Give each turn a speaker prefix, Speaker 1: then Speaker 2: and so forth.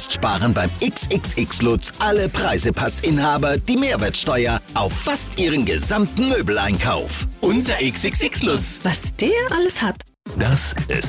Speaker 1: Jetzt sparen beim XXX Lutz alle Preisepassinhaber die Mehrwertsteuer auf fast ihren gesamten Möbeleinkauf.
Speaker 2: Unser XXX Lutz.
Speaker 3: Was der alles hat.
Speaker 4: Das ist